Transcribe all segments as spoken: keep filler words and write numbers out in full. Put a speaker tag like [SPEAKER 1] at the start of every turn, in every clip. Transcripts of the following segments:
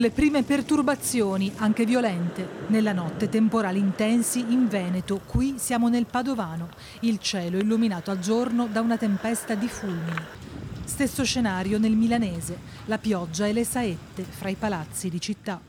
[SPEAKER 1] Le prime perturbazioni, anche violente. Nella notte temporali intensi in Veneto, qui siamo nel Padovano. Il cielo illuminato al giorno da una tempesta di fulmini. Stesso scenario nel milanese, la pioggia e le saette fra i palazzi di città.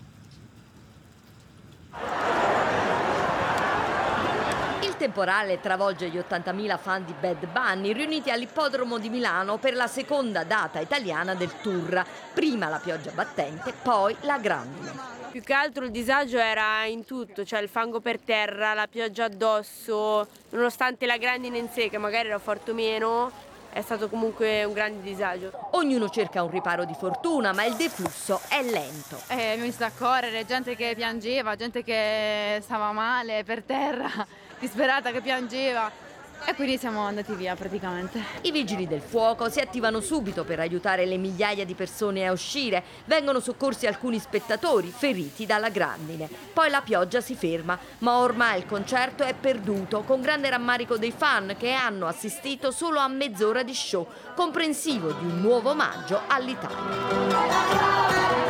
[SPEAKER 2] Il temporale travolge gli ottantamila fan di Bad Bunny riuniti all'ippodromo di Milano per la seconda data italiana del tour. Prima la pioggia battente, poi la grandine.
[SPEAKER 3] Più che altro il disagio era in tutto, cioè il fango per terra, la pioggia addosso, nonostante la grandine in sé, che magari era forte o meno, è stato comunque un grande disagio.
[SPEAKER 2] Ognuno cerca un riparo di fortuna, ma il deflusso è lento.
[SPEAKER 4] Eh, abbiamo visto a correre, gente che piangeva, gente che stava male per terra, disperata che piangeva. E quindi siamo andati via praticamente.
[SPEAKER 2] I vigili del fuoco si attivano subito per aiutare le migliaia di persone a uscire. Vengono soccorsi alcuni spettatori feriti dalla grandine. Poi la pioggia si ferma, ma ormai il concerto è perduto, con grande rammarico dei fan che hanno assistito solo a mezz'ora di show, comprensivo di un nuovo omaggio all'Italia.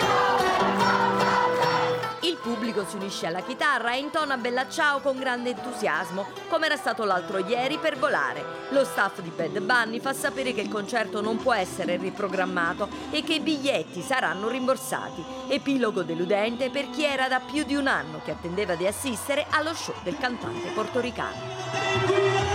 [SPEAKER 2] Il pubblico si unisce alla chitarra e intona Bella Ciao con grande entusiasmo, come era stato l'altro ieri per Volare. Lo staff di Bad Bunny fa sapere che il concerto non può essere riprogrammato e che i biglietti saranno rimborsati. Epilogo deludente per chi era da più di un anno che attendeva di assistere allo show del cantante portoricano.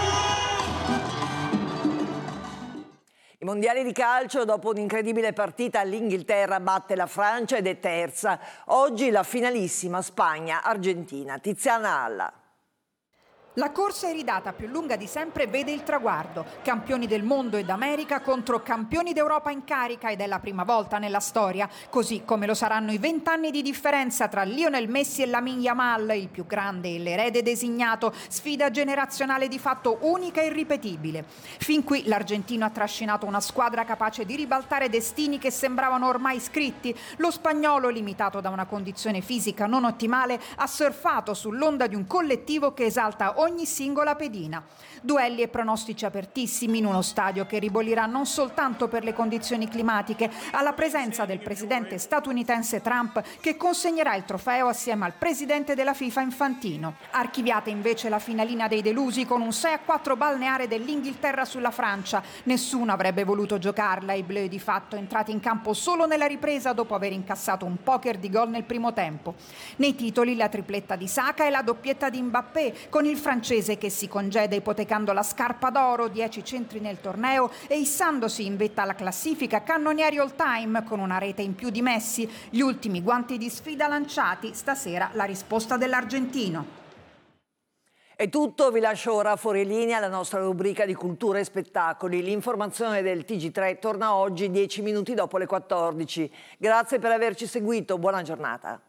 [SPEAKER 5] I mondiali di calcio, dopo un'incredibile partita, l'Inghilterra batte la Francia ed è terza. Oggi la finalissima Spagna-Argentina. Tiziana Alla.
[SPEAKER 6] La corsa iridata più lunga di sempre vede il traguardo. Campioni del mondo e d'America contro campioni d'Europa in carica, ed è la prima volta nella storia. Così come lo saranno i vent'anni di differenza tra Lionel Messi e Lamine Yamal, il più grande e l'erede designato. Sfida generazionale di fatto unica e irripetibile. Fin qui l'argentino ha trascinato una squadra capace di ribaltare destini che sembravano ormai scritti. Lo spagnolo, limitato da una condizione fisica non ottimale, ha surfato sull'onda di un collettivo che esalta ogni ogni singola pedina. Duelli e pronostici apertissimi in uno stadio che ribollirà non soltanto per le condizioni climatiche, alla presenza del presidente statunitense Trump, che consegnerà il trofeo assieme al presidente della FIFA Infantino. Archiviata invece la finalina dei delusi con un sei a quattro balneare dell'Inghilterra sulla Francia. Nessuno avrebbe voluto giocarla, i Bleu di fatto entrati in campo solo nella ripresa dopo aver incassato un poker di gol nel primo tempo. Nei titoli la tripletta di Saka e la doppietta di Mbappé, con il francese che si congeda ipotecando la scarpa d'oro, dieci centri nel torneo e issandosi in vetta alla classifica cannonieri all time con una rete in più di Messi. Gli ultimi guanti di sfida lanciati, stasera la risposta dell'argentino.
[SPEAKER 5] È tutto, vi lascio ora fuori linea la nostra rubrica di cultura e spettacoli. L'informazione del T G tre torna oggi dieci minuti dopo le quattordici. Grazie per averci seguito, buona giornata.